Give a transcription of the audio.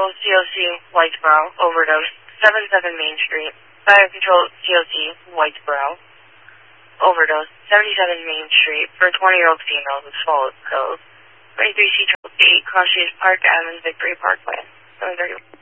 Control COC Whitesboro, overdose, 77 Main Street. Fire Control COC Whitesboro, overdose, 77 Main Street for a 20-year-old female with swallowed pills. 23C 8, Cross Chase Park, Adams Victory Parkway, 7:30.